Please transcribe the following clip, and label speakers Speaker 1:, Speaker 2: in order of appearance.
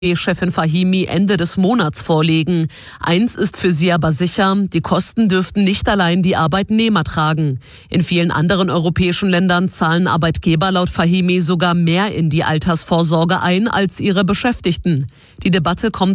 Speaker 1: Chefin Fahimi Ende des Monats vorlegen. Eins ist für sie aber sicher, die Kosten dürften nicht allein die Arbeitnehmer tragen. In vielen anderen europäischen Ländern zahlen Arbeitgeber laut Fahimi sogar mehr in die Altersvorsorge ein als ihre Beschäftigten. Die Debatte kommt